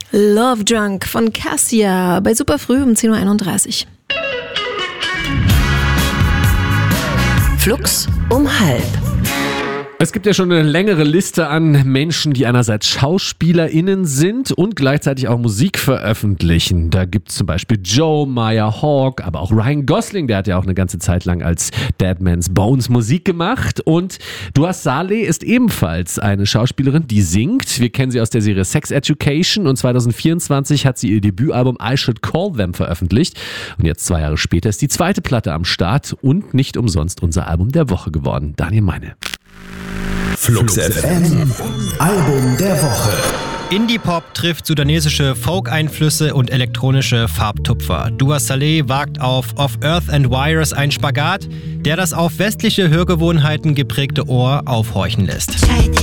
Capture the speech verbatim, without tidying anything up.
Love Drunk von Cassia bei Superfrüh um zehn Uhr einunddreißig. Flux um halb. Es gibt ja schon eine längere Liste an Menschen, die einerseits SchauspielerInnen sind und gleichzeitig auch Musik veröffentlichen. Da gibt es zum Beispiel Joe, Maya Hawke, aber auch Ryan Gosling, der hat ja auch eine ganze Zeit lang als Dead Man's Bones Musik gemacht. Und Dua Saleh ist ebenfalls eine Schauspielerin, die singt. Wir kennen sie aus der Serie Sex Education und zwanzig vierundzwanzig hat sie ihr Debütalbum I Should Call Them veröffentlicht. Und jetzt zwei Jahre später ist die zweite Platte am Start und nicht umsonst unser Album der Woche geworden. Daniel Meine. Flux F M, Album der Woche. Indie-Pop trifft sudanesische Folk-Einflüsse und elektronische Farbtupfer. Dua Saleh wagt auf Of Earth and Wires einen Spagat, der das auf westliche Hörgewohnheiten geprägte Ohr aufhorchen lässt.